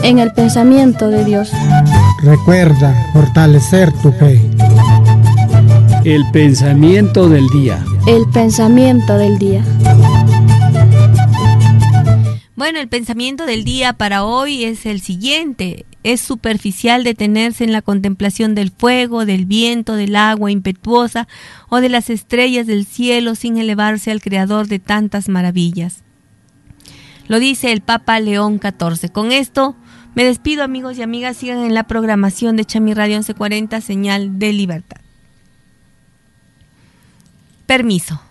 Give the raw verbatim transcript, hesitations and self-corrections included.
en el pensamiento de Dios. Recuerda fortalecer tu fe. El pensamiento del día. El pensamiento del día. Bueno, el pensamiento del día para hoy es el siguiente. Es superficial detenerse en la contemplación del fuego, del viento, del agua impetuosa o de las estrellas del cielo sin elevarse al Creador de tantas maravillas. Lo dice el Papa León catorce. Con esto me despido, amigos y amigas. Sigan en la programación de Chami Radio once cuarenta, Señal de Libertad. Permiso.